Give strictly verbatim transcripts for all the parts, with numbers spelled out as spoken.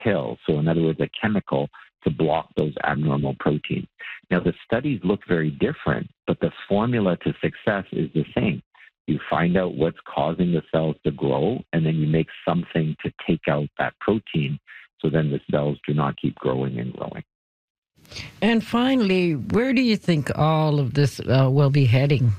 pill. So in other words, a chemical to block those abnormal proteins. Now, the studies look very different, but the formula to success is the same. You find out what's causing the cells to grow, and then you make something to take out that protein, so then the cells do not keep growing and growing. And finally, where do you think all of this uh, will be heading?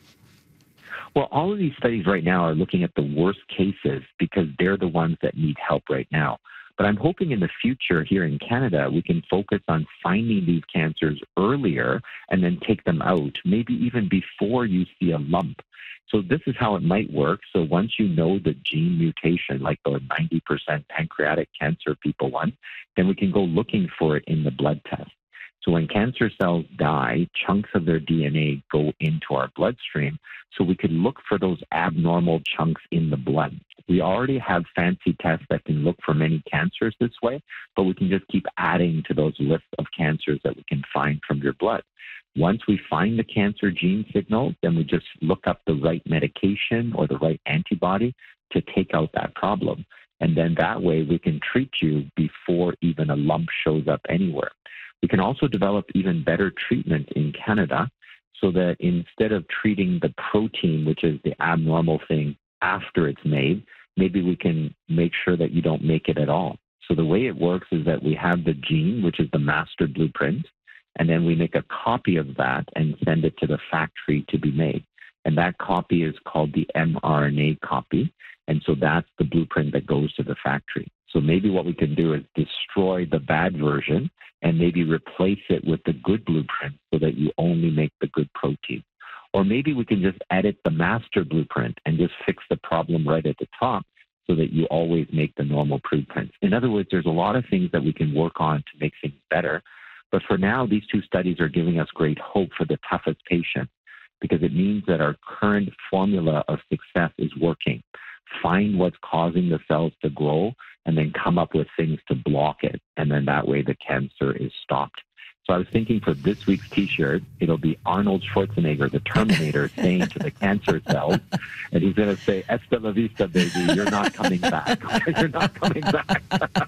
Well, all of these studies right now are looking at the worst cases because they're the ones that need help right now. But I'm hoping in the future here in Canada, we can focus on finding these cancers earlier and then take them out, maybe even before you see a lump. So this is how it might work. So once you know the gene mutation, like the ninety percent pancreatic cancer people want, then we can go looking for it in the blood test. So when cancer cells die, chunks of their D N A go into our bloodstream, so we could look for those abnormal chunks in the blood. We already have fancy tests that can look for many cancers this way, but we can just keep adding to those lists of cancers that we can find from your blood. Once we find the cancer gene signal, then we just look up the right medication or the right antibody to take out that problem. And then that way we can treat you before even a lump shows up anywhere. We can also develop even better treatment in Canada so that instead of treating the protein, which is the abnormal thing, after it's made, maybe we can make sure that you don't make it at all. So the way it works is that we have the gene, which is the master blueprint, and then we make a copy of that and send it to the factory to be made. And that copy is called the mRNA copy. And so that's the blueprint that goes to the factory. So maybe what we can do is destroy the bad version and maybe replace it with the good blueprint so that you only make the good protein. Or maybe we can just edit the master blueprint and just fix the problem right at the top so that you always make the normal blueprints. In other words, there's a lot of things that we can work on to make things better. But for now, these two studies are giving us great hope for the toughest patients because it means that our current formula of success is working. Find what's causing the cells to grow and then come up with things to block it. And then that way the cancer is stopped. So I was thinking for this week's T-shirt, it'll be Arnold Schwarzenegger, the Terminator, saying to the cancer cells, and he's going to say, "Hasta la vista, baby, you're not coming back. You're not coming back."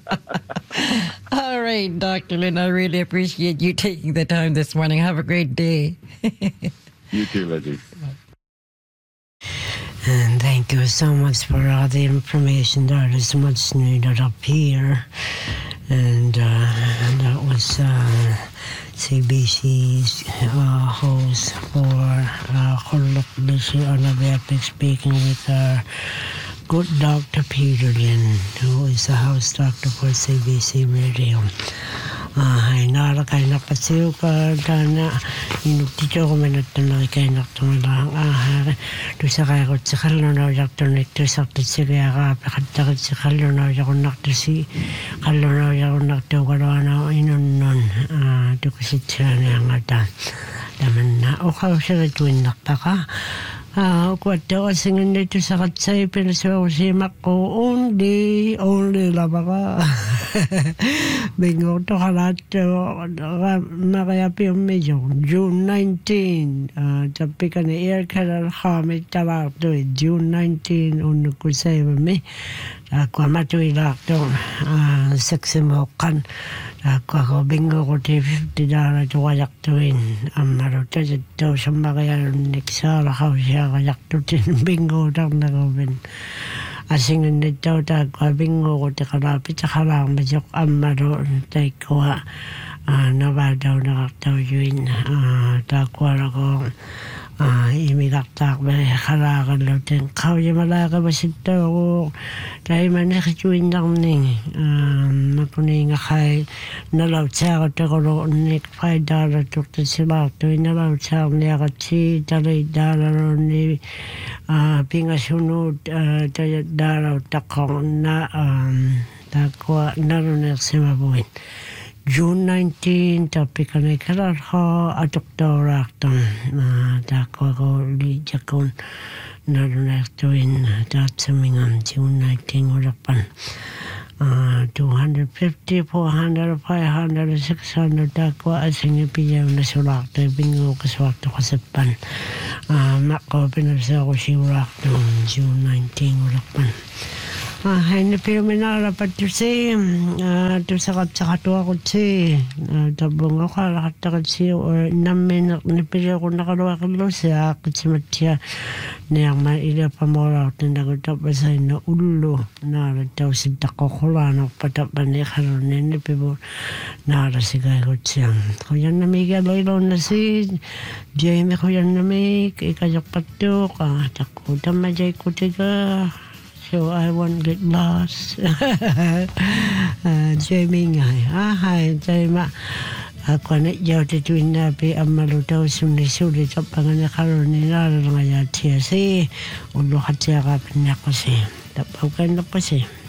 All right, Doctor Lin, I really appreciate you taking the time this morning. Have a great day. You too, Lizzie. And thank you so much for all the information that is much needed up here. And uh, that was uh, C B C's uh, host for uh, Kuluk Lisi Anabetic speaking with our good Doctor Peter Lin, who is the house doctor for C B C Radio. Ay nara kay napasiw ka dana inutito ko manat na kay naktumala ah to sa kay ko sa kalon na yak to nek to sa to sige ka pakata sa kalon na yak nak to si kalon na yak nak to ko na inon non ah to ko si tsana ngata daman na o ka sa tuwin nakpaka Ah, kwento kasi nga nito sa katsay, pinasimak ko, only, only lang ako. Bingo to kalat, nakayapi yung medyo, June nineteenth, tapi ka na air ka na kami talak to, June nineteenth, unang ko sa'yo me. Ako matuloy lang to, sexy mo kan. Ako ako bingo ko ti fifty dollars to kayak tuin. Amaro to to sa mga neksara ka siya kayak to tin bingo tak na ko bin. Asing nito ta ko bingo ko ti kalapit sa kalang majok amaro tay ko nabadaw na kaktaw yun. Ta ko ako Ah, imilaktak ba kalakan lo tin kau je malaka basito ko dai man ka chuin dang ning um makuni nga kai na lo cha ko to ko nik five dollar to to sila to na lo cha ne ka chi dai dollar ni ah pinga sunod dai dollar ta ko na um ta ko na ro na sima buin June nineteenth, tapi kami karar ha adoktor akton ta ko ko li jakon narunak tuin dat semingam June nineteenth urapan two fifty, four hundred, five hundred, six hundred ta ko asing piyaw na sulak to bingo kaswak to kasapan mako pinasa ko si urak June nineteenth urapan hai na Filomena patu se tu sakat sakatu aku se tabung aku ala kata se enam minit ni pilih aku nak kalau aku se aku cuma dia ni yang mana ida pamora tenda aku tak pasal na ulu na tahu sedak aku lah nak pada pandai kalau ni ni pibu na ada segai aku siang kau yang nama ikan loilo nasi jadi me kau yang nama ikan patu kah tak kau dah macam ikut juga. So I won't get lost. Jamie ngai. Ah hai Jamie. Aku nak jauh di tuina pe amalu tahu suni suri capangan kalau ni lah orang ayat tiasi. Ulu hati agak banyak sih. Tak bukan apa sih.